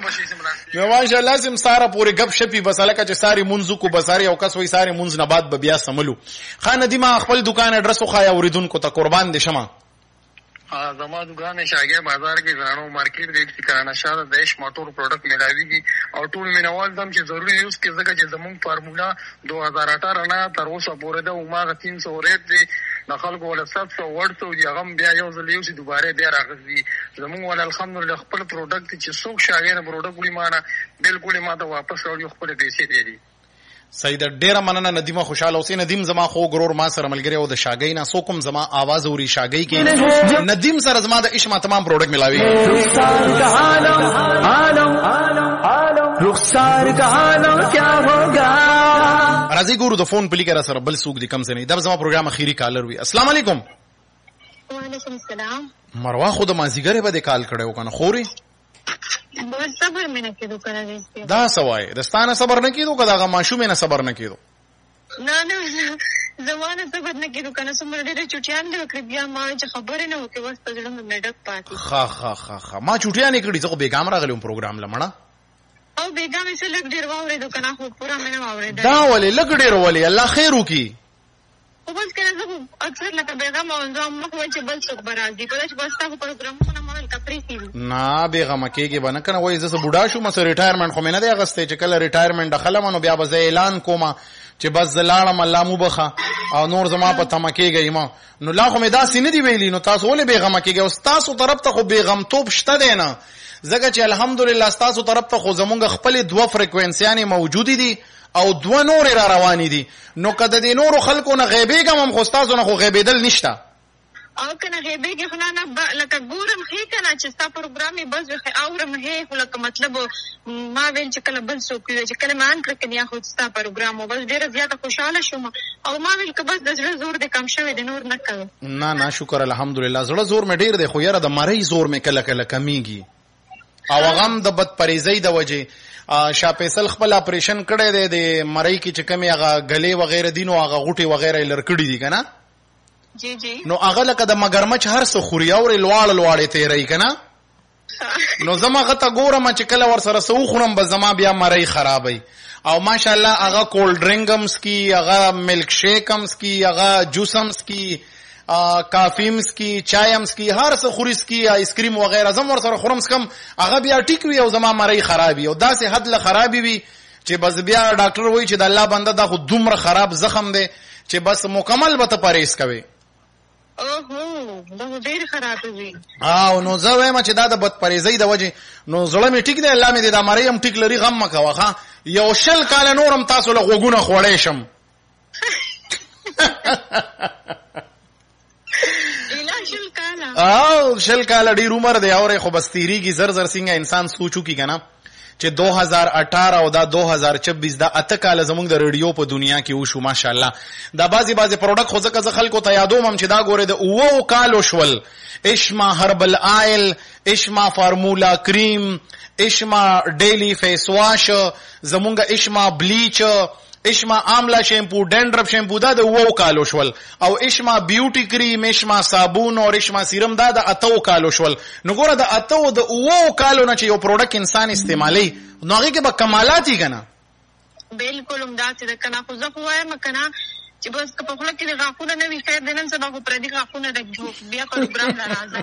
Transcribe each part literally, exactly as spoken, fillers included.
بشي سمرا نو ماشاءالله سم ساره پوری غب شپی بس الکه چې ساری منځ کو بساری او کس وی ساری منځ نه بعد به بیا سملو. خان ندیمه خپل دکان اډرس خو یا اوریدونکو ته قربان دي شمه. ها زما دکان شاګه بازار کې غاڼو مارکیټ ریټ کې کرانا شاده دیش موټر پروډکټ ملاويږي او ټول مینوال دم چې ضروري یوز کې ځکه چې زموږ فارمولا دو هزار اٹھارہ نه تر اوسه پورې ده او ما تین سو ریټ دی د خلکو ول سات سو ورته دی هغه بیا یو ځل یو چې دوباره بیا راغلی زموږ ول الحمدلله خپل پروډکټ چې څوک شاګه پروډکټ وړي مانه بالکل ما ته واپس راوړي خپل پیسې دی دی. سید ډیره مننه ندیمه خوشاله اوسې. ندیم زما خو ګرور ما سره ملګری او د شاګی نه سو کوم زما आवाज اوري شاګی کې ندیم سره زما د عشق تمام پروډکټ ملاوي. رخسار کا عالم کیا ہوگا راځي ګورو د فون پلی کرا سره بل سوق دي کم سنې دا زما پروګرام اخیری کالر وی. السلام علیکم. وعلیکم السلام. مروه خود مازیګره به د کال کړو کنه خوري بس صبر مې نه کېدو کنه دا سوای دستانه صبر نه کېدو کدا غا ماشومه نه صبر نه کېدو نه نه زمانه صبر نه کېدو کنه سمره ډېر چټیان دی وکړ بیا ما چې خبره نه وکړ وس په ځړم مې ډک پاتې. خا خا خا خا ما چټیان کړي زه بیګام راغلم پروګرام لمنه او بیګام یې لګ ډېر واورېدو کنه خو پورا مې نه واورېدل. دا ولې لګ ډېر ولې الله خیر وکي او بس کنه زه اکثر لکه بیګام او زه مخ وای چې بل څوک برازي بل چې بس تاسو پروګرامونه مال کپري کیږي نه بیګام کېږي باندې کنه وای زه بوډا شو مې ریټایرمنټ خو مې نه دی اغسته چې کله ریټایرمنټ دخله منو بیا به اعلان کوم چې بس زلاړم الله مو بخه او نور زما په تمکیږي ما نو لا خو مې داسې نه دی ویلي نو تاسو ولې بیګام کېږي او تاسو طرف ته خو بیګام توپ شته دی نه زګه چې الحمدلله تاسو طرف ته خو زمونږ خپل دوه فریکوئنسيانې موجود دي او دوه نور را روان دي نو کده دي نور خلکو نه غیبېګم هم خو تاسو نه خو غیبېدل نشته او کنه غیبېګ خو نه لکه ګورم هي کنه چې تاسو پروګرامي بس وخه اورم هي خو لکه مطلب ما ویل چې کله بل څوک چې کله مان کړ کنه خو تاسو پروګرام بس ډېر زیاته خوشاله شوم او ما ویل که بس د زړه زور دې کم شوی د نور نه کړ. نه نه شکر الحمدلله زړه زور مې ډېر دی خو یاره د مری زور مې کله کله کمیږي او غم د بد پریزۍ د وجه شاه فیصل خپل اپریشن کړی دی د مری کې چې کمی هغه غلې وغیرہ دینو هغه غوټي وغیرہ لړکړي دي کنه جی جی نو هغه لکه د مگرمچ هر څه خوري او لواړ لواړې تیرې کنه نو زما غته ګورم چې کله ور سره سو خورم به زما بیا مری خرابای او ماشاءالله هغه کولډ ډرینګمز کی هغه ملک شیکمز کی هغه جوسمز کی کافیمز کی چایمز کی هر څه خوريس کی آیس کریم وغیرہ زم ور سره خورم سکم هغه بیا ټیک وی او زما مری خرابي او داسې حد له خرابي وی چې بس بیا ډاکټر وایي چې د الله بنده دا خو دومره خراب زخم دی چې بس مکمل به ته پرهیز کوي. اوهو دا ډیر خراب دی. او نو زه وایم چې دا د بد پرهیزۍ د وجه نو زړه می ټیک دی الله می دې دا مری هم ټیک لري غم مکوه ها یو شل کال نورم تاسو له غوګونه خوړې شم او شل کال ډیر عمر دی اور خو بس تیریږي زر زر څنګه انسان سوچو کی کنه چې دو ہزار اٹھارہ او دا دو ہزار چوبیس دا اته کال زمونږ د ریډیو په دنیا کې وشو ماشاءالله دا بازي بازي پروډکټ خو ځکه ځ خلکو ته یادوم هم چې دا ګوره د اوو کالو شول اشما هربل آیل اشما فارمولا کریم اشما ډیلی فیس واش زمونږ اشما بلیچ اشما آملا شیمپو ډینډرف شیمپو دا د وو کالو شول او اشما بیوټی کریم اشما صابون او اشما سیرم دا د اتو کالو شول نو ګوره د اتو د وو کالو نه چې یو پروډکټ انسان استعمالي نو هغه کې به کمالات یې کنه بالکل عمدہ چې کنه خو زه وایم کنه چې بس په خپل کې د غاښونه نه وي خیر دنن سبا خو پردي غاښونه د بیا پروګرام لا راځي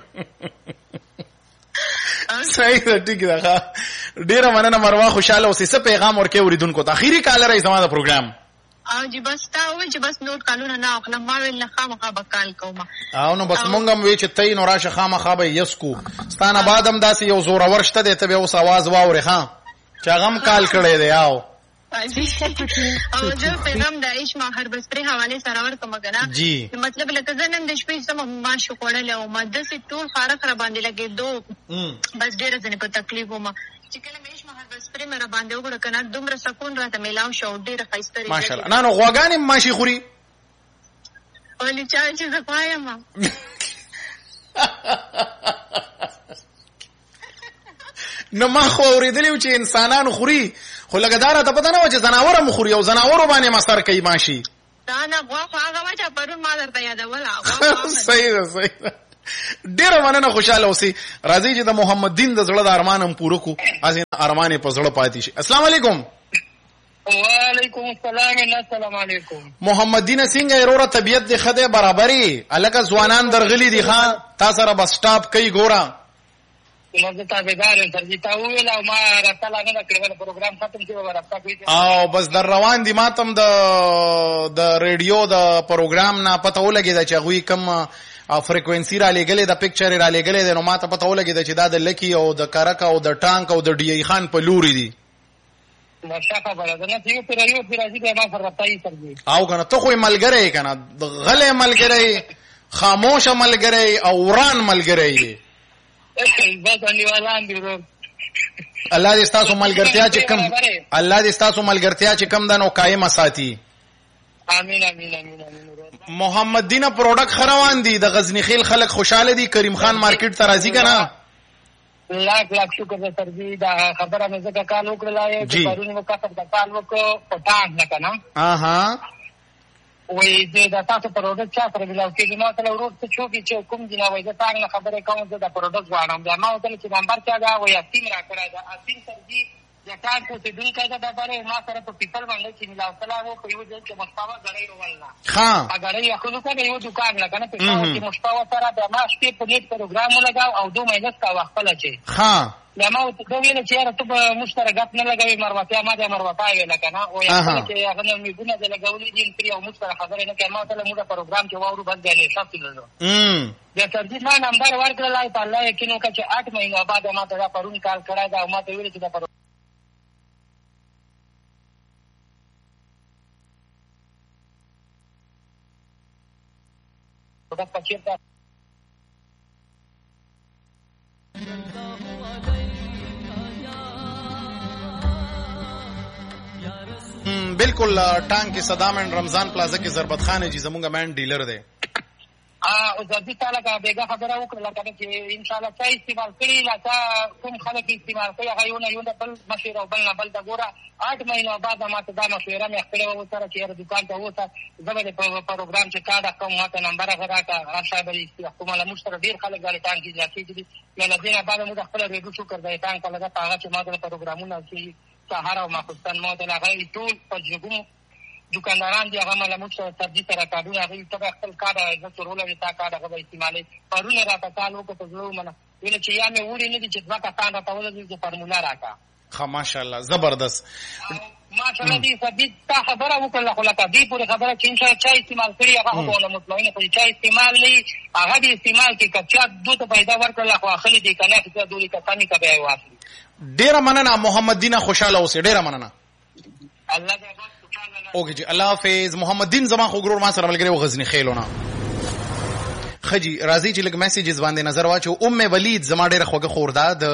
صحیح ده ټیک ده ډیره مننه مروه خوشاله اوسې څه پیغام ورکې اوریدونکو ته اخیری کال راځي زموږ د پروګرام او جی بس تا وای چې بس نوٹ کالونه نه اخلم ما ویل نه خامخا بکال کوم او نو بس مونږ هم وی چې تای نو راشه خامخا به یسکو ستانه بعدم داسې یو زور ورشته دی ته به اوس आवाज واوري ها چې غم کال کړي دی او او جو پیغام د اشما هربل سپری حواله سره ورکوم کنه جی مطلب لکه زنن د شپې سم ما شو کوړل او ما د سې ټول خارخ را باندې لګې دو بس ډېر ځنه په تکلیف ومه چې کله مې اشما هربل سپری مې را باندې وګړه کنه دومره سکون راته ملاو شو ډېر خاصه ماشاءالله نه نو غواګانې ماشي خوري ولې چا چې زپایم نو ما خو اوریدلی چې انسانانو خوري خو لګدار ته پته نه و چې زناور هم خوري او زناور باندې مسر کوي ماشي دا نه غوا هغه وجه پرون ما درته یادول صحیح ده صحیح ده ډېر مننه خوشاله اوسئ. راځئ چې د محمد دین د زړه د ارمان هم پوره کړو، هسې ارمان یې په زړه پاتې شي. السلام علیکم. وعلیکم السلام. السلام علیکم. محمد دین څنګه یې وروره؟ طبیعت دې ښه دی؟ برابرې هلکه ځوانان درغلي دي ښه تا سره بس سټاپ کوي ګوره. نو زه تابعدار یم سر جي تا وویل او ما رابطه لا نه ده کړې بله پروګرام ختم شي به رابطه کوي او بس در روان دي. ما ته هم د د ریډیو د پروګرام نه پته ولګېده چې هغوی کوم فریکوینسي را لېږلې ده، پکچر یې را لېږلی دی. نو ما ته پته ولګېده چې دا د لکي او د کرک او د ټانک او د ډي ای خان په لوري دي. ښه خبره ده. نه چې یو پرې یو پرې راځي بیا ما سره رابطه یي سر جي او که نه ته خو یې ملګری یې که نه، غلی ملګری، خاموشه ملګری او وران ملګری یې. بس انډیوالان دي ورور. الله دې ستاسو ملګرتیا چې کم الله دې ستاسو ملګرتیا چې کم ده نو قایمه ساتي. امین امین امین امین. محمد دینه پروډکټ ښه روان دي؟ د غزنی خیل خلک خوشحاله دي؟ کریم خان مارکیټ ته راځي که نه؟ لاک لاک شکر ده سر جي. دا خبره مې ځکه کال وکړله چې پرون مو کسب د کال وکړو په ټانک نه که نه اها وایي زه د تاسو پروډکټ چا سره ملاو کېږي؟ ما ورته ورور څه څوک چې کوم دي نه وایي زه ټانک نه خبرې کوم، زه د پروډکټ غواړم. بیا ما ورته چې نمبر چا ده؟ وایي اسیم را کړی ده. اسیم سر جي د ټانک اوسېدونکی ده. ډبرې ما سره په پیپل باندې چې ملاوتلی وو په یو ځای کې مشپاوه ګړۍ روله ګړۍ اخلو که د یو دوکان نه که نه پیپاوه کې مشپاوه سره بیا ما شپې په نیټ پروګرام ولګاو او دو مینس کوه خپله چې بیا ما ورته ده ویله چې یاره ته به موږ سره ګپ نه لګوې مروتیا. ما بیا مروتا ویله که نه وایي خپله چې هغه نه میږونه دې لګولي دي پرې او موږ سره خبرې نه کوي. ما ورته موږ پروګرام چې واورو بس بیا نیشه تللو. بیا سر جي ما نمبر ورکړلی په الله یقین وکړه چې آټ مهینو بعد ما ته دا پرون کال کړی ده او ما ته ویلې چې دا پروګرام بالکل ټانک کې صدام اینڈ رمضان پلازا کې ضربت خان جی زمونږ مین ډیلر دی. او زردي تا لکه بیګه خبره وکړه لکه چې انشاءالله چا استعمال کړي لکه کوم خلک استعمال کوي هغه یو نه یو نه بل مشوره او بل نه بل ته ګوره آټ مهینو بعد ما ته دا مشوره مې کړې وه ورسره چې یاره دوکان ته ووسه زه به دې په پروګرام چې کارډ اخلم ما ته نمبر هغه راکړه هر شی به دې کومه له موږ سره ډېر خلک دا ټانک کې راکېږي دي. بیا له دې نه بعد موږ خپله ریډو شکر دی ټانک ته لګه په هغه چې ما ته پروګرامونه چې سهار او ماخوستن ما ته هغه ټول په جګو دوکانداران دي هغه مله موږ سره سبزي سره کارډونه هغوی ته به خپل کارډ زه چورولوې تا کارډ هغه به استعمالوي. پرون راته کال وکړه په زړه ومنه ویله چې یا مې وړي نه دي چې دوه کسان راته ولګي چې فارموله راکړه. ښه ماشاءالله زبردست ماشاءالله دې سبزي تا خبره وکړله خو لکه دې پورې خبره چې انشاءالله چا استعمال کړي هغه خو به ونه مطمئنه کړي چا استعمال نه وي هغه دې استعمال کړي که چا دو ته پیدا ورکړله خو اخلي دې که نه چې دولي کسانې که بیا یې واخلي. ډېره مننه محمد دینه خوشحاله اوسئ. ډېره مننه. الله دې اوکې جی الله حافظ. محمد دین زما خو ګرور ما سره ملګری و غزنی خیلونه. ښه جي راځئ چې لږ میسیجز باندې نظر واچو. ام ولید زما ډېره خوږه خور ده د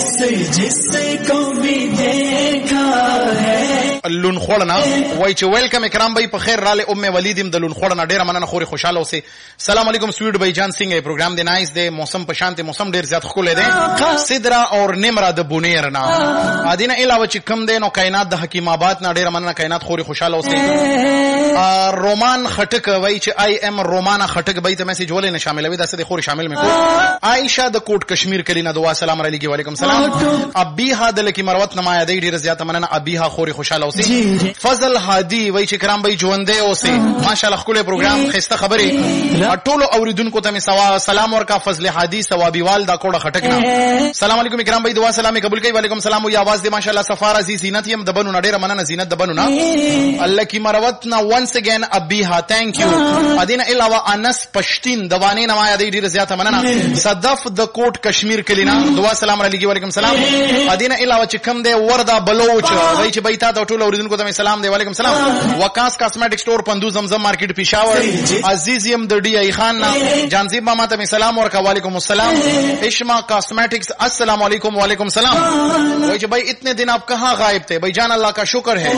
لونخوړ نه وایي چې ویلکم اکرام بھائی په خیر راله. ام ولید هم د لونخوړ نه ډېره مننه خورې خوشحاله اوسئ. سلام علیکم سویټ بھائی جان څنګه یې؟ پروګرام دی نایس دی، موسم په شانتې موسم ډېر زیات ښکلی دی. سدرا اور نمرا د بونیر نه ادي نه علاوه چې کم دی نو کائنات د حکیم آباد نه ډېره مننه کائنات خورې خوشحاله اوسئ. رومان خټک وایي چې آی ایم رومانا خټک بھائی ته میسیج ولې نه شاملوي دا څه دی خورې شامل مې کو. عائشه د کوټ کشمیر کلی نه دعا سلام علیکم. وعلیکم سلام. ابیها د لکی مروت نمایا دی ډېره زیاته مننه ابیها خورې خوشحاله اوسئ. فضل هادي وایي چې کرام بھائی ژوندی اوسئ. ماشاءالله ښکلی پروګرام ښایسته خبرې ټولو اوریدونکو ته مې سلام ورکا. فضل هادي ثوابیوال دا کوړه خټک نه سلام علیکم اکرام بھائی دعا سلام قبول کړئ. وعلیکم سلام. وی आवाज دې ماشاءالله سفار عزیز زینت یم د بنو نه ډېره مننه زینت د بنو نه لکی مروت نه once again ابیها thank you. ادینه علاوه انس پشتین دوانې نمایا دی ډېره زیاته مننه. صدف د کوټ کشمیر کلی نه دعا سلام علیکم. وعلیکم سلام. ادینه علاوه چې کم دی وردا بلوچ وایي چې بای تا د ټولو اوریدونکو ته سلام دی. وعلیکم سلام. وکاس کاسمیټک سٹور پندو زمزم مارکیټ پېښور عزیز یم د ډي ای خان نه جانزیب ماما ته سلام ورکا. وعلیکم السلام. اشما کاسمیٹکس السلام علیکم. وعلیکم سلام. وایي چې بھائی اتنے دن آپ کہاں غائب تھے؟ بھائی جان اللہ کا شکر ہے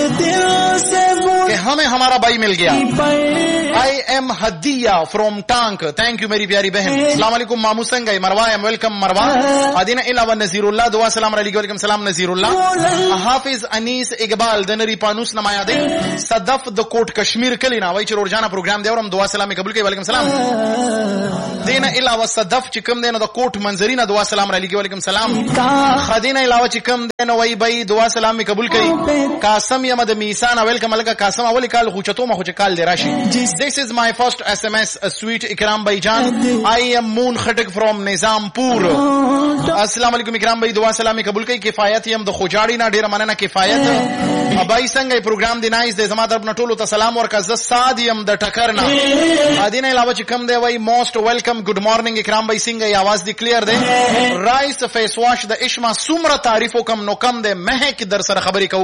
کہ ہمیں ہمارا بھائی مل گیا. آئی ایم ہدیہ فروم ٹانک تھینک یو میری پیاری بہن. السلام علیکم مامو سنگئی مروا ایم ویلکم مروا. ادینہ علاوہ نذیر اللہ دعا سلام علیکم. وعلیکم سلام نذیر اللہ. حافظ انیس اقبال د نری پانوس نمایا دی صدف د کوټ کشمیر کلی نه وای چې روزانه پروګرام دی اورم دعا سلام قبول کوي. وعلیکم سلام. دینه علاوه صدف چې کوم دی نو د کوټ منظری نه دعا سلام را لګي. وعلیکم سلام. خدینه علاوه چې کوم دی نو وای بای دعا سلام قبول کوي. قاسم یم د میسان ویلکم الګه قاسم اول کال خو چتو ما خو چې کال دی راشي. This is my first S M S, sweet Ikram bhai jaan. I am Moon Khatak from Nizampur. Assalamu alaikum Ikram bhai, dua salami kabul kai. Kifayat yam د خوجاړي نه ډیر مننه کفایت. ابای څنګه پروګرام دی نایس دی زما طرف نه ټولو ته سلام ورکړه. ز ساد یم د ټکر نه. ادینه علاوه چې کوم دی وای موست ویلکم ګډ مارنینګ اکرام بھائی څنګه ی आवाज دی کلیر دی. رایس فیس واش د اشما سمره تعریف وکم نو کم دی مهک در سره خبرې کوم.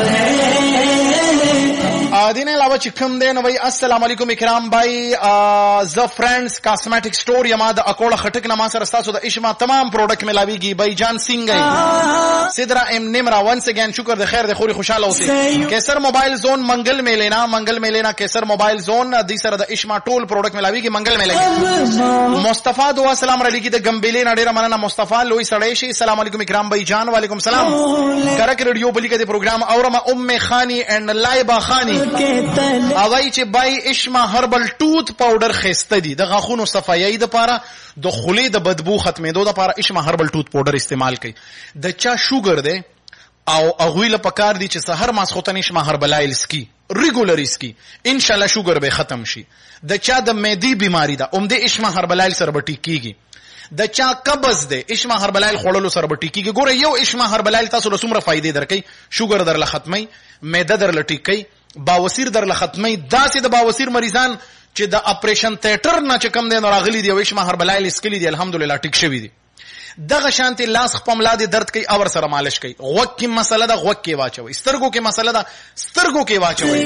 ادینه علاوه چې کوم دی نو وای السلام علیکم اکرام بھائی ز فرندز کاسمیټک سٹور یما د اکوړه خټک نه ما سره تاسو د اشما تمام پروډکټ ملاویږي بھائی جان څنګه سدرا ام نمرا ونس اگین شکر د خیر د خوري خوشاله اوسئ. کیسر موبایل زون منګل میں لینا منګل میں لینا کیسر موبایل زون د سره د اشما ټول پروډکټ ملاویږي منګل میں لګي. مصطفی دعا سلام را لګي د ګمبلې نه ډیره مننه مصطفی لوی سړی شي. السلام علیکم اکرام بھائی جان. وعلیکم سلام. کرک ریډیو بلی کې د پروګرام اورما ام خانی اینڈ لایبا خانی اوای چې بای اشما هربل ټوت پاوډر خسته دي د غاخونو صفایي د پاره د خولې د بدبو ختمېدو د پاره اشما هربل ټوت پاوډر استعمال کوي. د چا شوګر دی او اغوی له پکار دي چې سحر ماسخوتن اشما هربل آیلز کی ریګولر اسکی ان شاء الله شوګر به ختم شي. د چا د معدې بیماری ده اوم د اشما هربل آیل سره بټی کیږي. د چا قبض ده اشما هربل آیل خورلو سره بټی کیږي. ګوره یو اشما هربل آیل تاسو له څومره فائدې درکې شوګر در له ختمي معده در له ټیکي باوسیر در له ختمي داسې د باوسیر مریضان چې د اپریشن تیټر نه چې کم دي راغلي دي او اشما هربل آیل اسکلی دي الحمدلله ټیک شوی دي. دغه شانتي لاس خپملا دي درد کوي اور سره مالش کوي. غوږ کې مسله ده غوږ کې واچوي. سترګو کې مسله ده سترګو کې واچوي.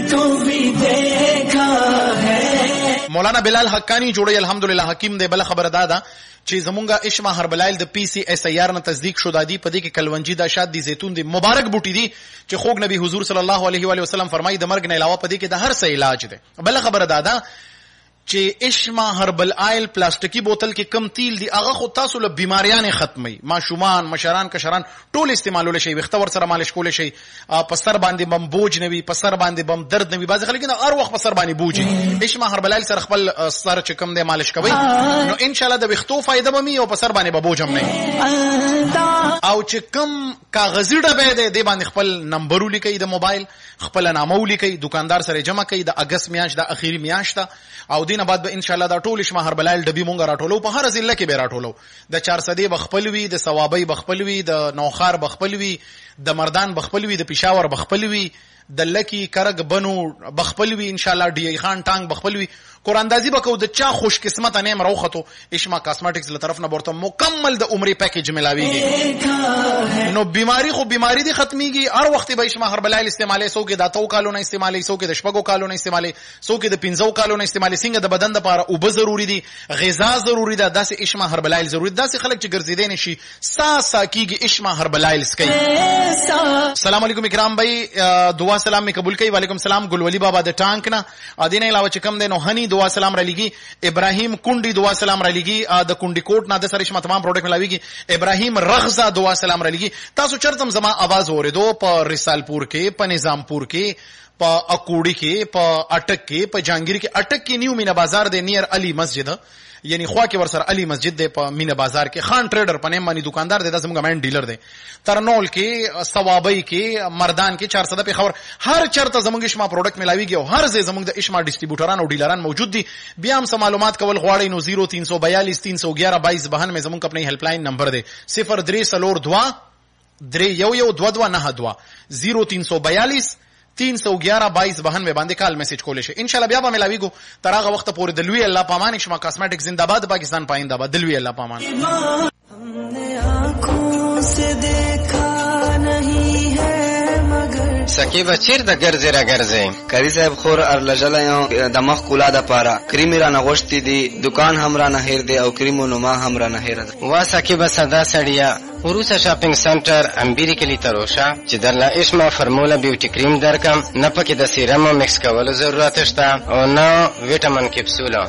مولانا بلال حقانی جوړي الحمدلله حکیم دی. بل خبره ده چې زمونږه اشما هربل آیل د پی سی اس ای آر نه تصدیق شوه دي. په دې کې کلونجي دا شاد دي زيتون دي مبارک بوټي دي چې خوږ نبی حضور صلی الله علیه و علیه وسلم فرمایي د مرګ نه علاوه په دې کې د هر څه علاج دی. بل خبره ده چې اشما هربل آیل پلاستیکی بوتل کې کم تیل دی هغه خو تاسو له بیماریاں ختمي. ماشومان مشران کشران ټول استعمالول شي. وختور سره مالش کول شي. په سر باندې بم بوج نوي په سر باندې بم درد نوي. بعض خلک نه هر وخت په سر باندې بوجي. اشما هربل آیل سره خپل سر چې کم دی مالش کوي نو ان شاء الله د وختو فائدہ به مي او په سر باندې به بوج هم نه. او چې کم کاغذي ډبه دی د باندې خپل نمبر لیکي د موبایل خپل نامه لیکي دکاندار سره جمع کوي. د اگست میاشت د اخیری میاشت او دینه بعد به ان شاء الله دا ټول اشما هربل آیل ډبي مونږه راټولو په هر ضلع کې به راټولو. د چار سدې بخپلوي د ثوابي بخپلوي د نوخار بخپلوي د مردان بخپلوي د پېښور بخپلوي د لکی کرګ بنو بخپلوي ان شاء الله ډي خان ټانګ بخپلوي. قراندازي بکو د چا خوش قسمت نه مروخته اشما کاسمیټکس له طرف نه ورته مکمل د عمرې پیکیج ملاويږي. نو بیماری خو بیماری دي ختميږي. هر وخت به اشما هربل آیل استعمالي سو کې د اتو کالو نه استعمالي سو کې د شپږو کالو نه استعمالي سو کې د پنځو کالو نه استعمالي. څنګه د بدن لپاره او به ضروری دي غذا ضروری ده داسې اشما هربل آیل ضروری ده. داسې خلک چې ګرځیدي نشي سا سا کیږي اشما هربل آیل سکي. السلام علیکم اکرام بھائی دعا سلام می قبول کړئ. وعلیکم السلام. ګلولی بابا د ټانک نه ادینه علاوه چې کم دینو هني دعا سلام را لګي. ابراهیم کونډي دعا سلام را لګي. د کونډي کوټ نه د سره شمه تمام پروډکټ ملاويږي. ابراهیم رغزا دعا سلام را لګي. تاسو چرته زما आवाज اوریدو په رسالپور کې په نظامپور کې په اکوړی کې په اٹک کې په جانګيري کې. اٹک کې نیو مینا بازار د نیر علی مسجد یعنی خوا کې ورسره علی مسجد دی په مینا بازار کې. خان ټریډر په نیم باندې دکاندار دی. د زموږ مین ډیلر دی. ترنول کې ثوابي کې مردان کې چار صد په خبر هر چرته زموږ اشما پروډکټ ملاويږي او هر ځای زموږ د اشما ډیسټریبیوټران او ډیلران موجود دي. بیا هم سم معلومات کول غواړئ نو صفر تین سو بیالیس تین سو گیارہ بائیس بہن میں زموږ خپل هیلپ لاین نمبر دی صفر درې سلور دوا درې یو یو دوا دوا نه دوا صفر تین سو بیالیس تین سو گیارہ بائیس بہن میں باندې کال میسج کولې شي. ان شاء الله بیا به ملاويږو تر هغه وخت پورې. دلوي الله پامان اشما کاسمیټک زنده باد پاکستان پاینده باد. دلوي الله پامان. हमने आँखों से देखा नहीं है मगर سکی بچیر د ګرځې را ګرځې کری صاحب خور ارلجله یو د مخ کولا د پاره کریم را نغشتي دي دکان هم را نه هیر دی او کریمو نو ما هم را نه هیر دی. وا سکی بس ادا سړیا وروسه شاپینګ سنټر امبيري کلی تروشه چې درلا اشما فرمولا بیوټي کریم درکم نه پکې د سیرم مکس کولو ضرورت شته او نه وټامین کپسوله.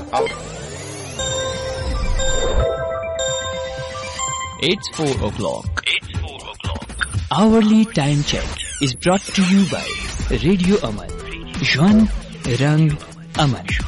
It's four o'clock. It's four o'clock. Hourly time check. is brought to you by Radio Aman. ژوند رنګ امن.